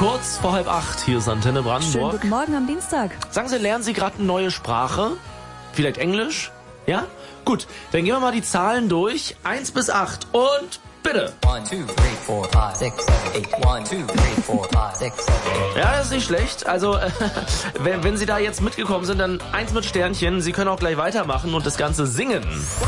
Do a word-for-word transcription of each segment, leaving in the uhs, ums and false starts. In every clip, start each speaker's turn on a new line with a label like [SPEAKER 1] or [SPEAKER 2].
[SPEAKER 1] Kurz vor halb acht, hier ist Antenne Brandenburg.
[SPEAKER 2] Schönen guten Morgen am Dienstag.
[SPEAKER 1] Sagen Sie, lernen Sie gerade eine neue Sprache? Vielleicht Englisch? Ja? Gut, dann gehen wir mal die Zahlen durch. Eins bis acht und bitte.
[SPEAKER 3] One, two, three, four, five, six, seven, eight. One, two, three, four, five, six, seven, eight.
[SPEAKER 1] Ja, das ist nicht schlecht. Also, äh, wenn, wenn Sie da jetzt mitgekommen sind, dann eins mit Sternchen. Sie können auch gleich weitermachen und das Ganze singen.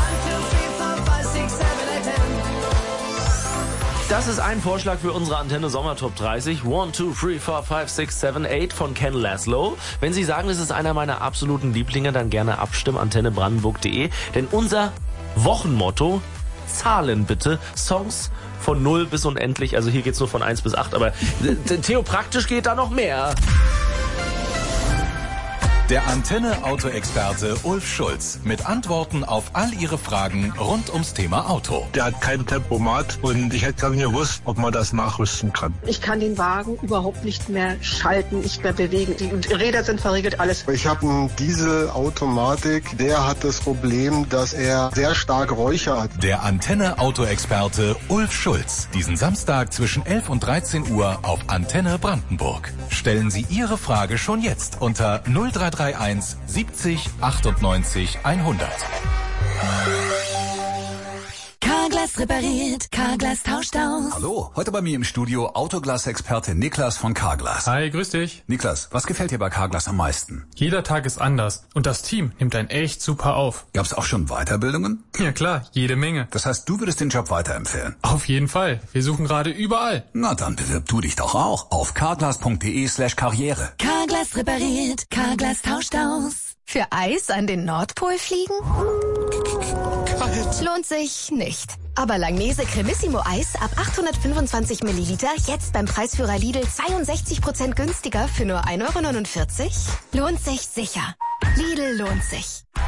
[SPEAKER 1] Das ist ein Vorschlag für unsere Antenne Sommer Top dreißig. One, two, three, four, five, six, seven, eight von Ken Laszlo. Wenn Sie sagen, das ist einer meiner absoluten Lieblinge, dann gerne abstimmen, antenne brandenburg punkt de. Denn unser Wochenmotto, Zahlen bitte, Songs von null bis unendlich. Also hier geht's nur von eins bis acht, aber theopraktisch geht da noch mehr.
[SPEAKER 4] Der Antenne-Auto-Experte Ulf Schulz mit Antworten auf all Ihre Fragen rund ums Thema Auto.
[SPEAKER 5] Der hat kein Tempomat und ich hätte gerne gewusst, ob man das nachrüsten kann.
[SPEAKER 6] Ich kann den Wagen überhaupt nicht mehr schalten, nicht mehr bewegen. Die Räder sind verriegelt, alles.
[SPEAKER 7] Ich habe einen Diesel-Automatik, der hat das Problem, dass er sehr stark räuchert.
[SPEAKER 4] Der Antenne-Auto-Experte Ulf Schulz. Diesen Samstag zwischen elf und dreizehn Uhr auf Antenne Brandenburg. Stellen Sie Ihre Frage schon jetzt unter null drei drei eins siebzig achtundneunzig hundert.
[SPEAKER 8] Carglass repariert, Carglass tauscht aus.
[SPEAKER 9] Hallo, heute bei mir im Studio Autoglas-Experte Niklas von Carglass.
[SPEAKER 10] Hi, grüß dich.
[SPEAKER 9] Niklas, was gefällt dir bei Carglass am meisten?
[SPEAKER 10] Jeder Tag ist anders und das Team nimmt einen echt super auf.
[SPEAKER 9] Gab's auch schon Weiterbildungen?
[SPEAKER 10] Ja klar, jede Menge.
[SPEAKER 9] Das heißt, du würdest den Job weiterempfehlen?
[SPEAKER 10] Auf jeden Fall. Wir suchen gerade überall.
[SPEAKER 9] Na, dann bewirb du dich doch auch auf carglass punkt de slash karriere.
[SPEAKER 8] Carglass repariert, Carglass tauscht aus. Für Eis an den Nordpol fliegen? Kalt. Lohnt sich nicht. Aber Langnese Cremissimo Eis ab achthundertfünfundzwanzig Milliliter jetzt beim Preisführer Lidl zweiundsechzig Prozent günstiger für nur ein Euro neunundvierzig? Lohnt sich sicher. Lidl lohnt sich.